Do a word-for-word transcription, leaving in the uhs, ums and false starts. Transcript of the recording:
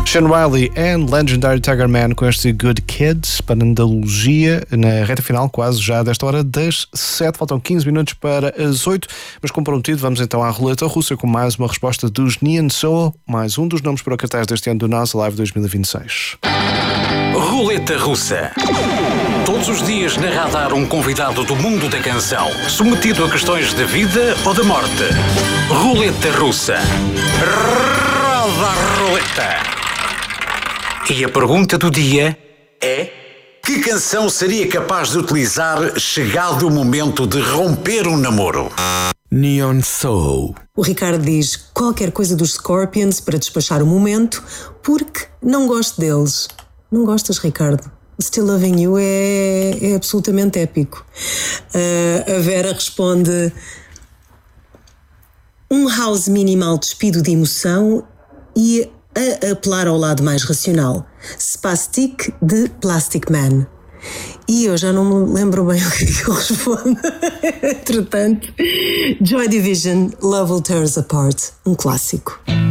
Sean Riley and Legendary Tiger Man com este Good Kids para Andalosia na reta final, quase já desta hora das sete. Faltam quinze minutos para as oito, mas como prometido, vamos então à roleta russa com mais uma resposta dos Neon Soul, mais um dos nomes para o cartaz deste ano do NASA Live dois mil e vinte e seis. Roleta russa. Todos os dias na Radar um convidado do mundo da canção, submetido a questões de vida ou de morte. Roleta russa. Roda a roleta. E a pergunta do dia é: que canção seria capaz de utilizar chegado o momento de romper um namoro? Neon Soul. O Ricardo diz qualquer coisa dos Scorpions para despachar o momento, porque não gosto deles. Não gostas, Ricardo? Still Loving You é, é absolutamente épico. Uh, a Vera responde: um house minimal despido de emoção e a apelar ao lado mais racional. Spastic de Plastic Man. E eu já não me lembro bem o que é que eu respondo. Entretanto, Joy Division, Love Will Tear Us Apart, um clássico.